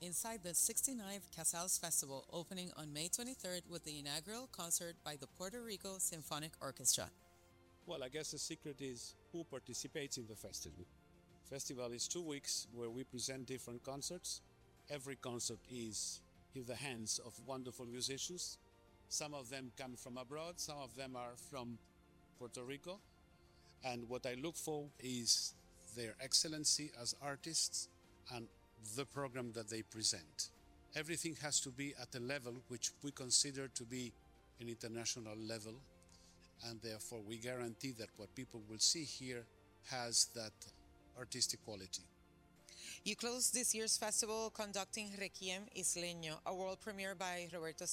inside the 69th Casals Festival, opening on May 23rd with the inaugural concert by the Puerto Rico Symphonic Orchestra. Well, I guess the secret is who participates in the festival. Festival is 2 weeks where we present different concerts. Every concert is in the hands of wonderful musicians. Some of them come from abroad, some of them are from Puerto Rico. And what I look for is their excellency as artists and the program that they present. Everything has to be at a level which we consider to be an international level, and therefore we guarantee that what people will see here has that artistic quality. You closed this year's festival conducting Requiem Isleño, a world premiere by Roberto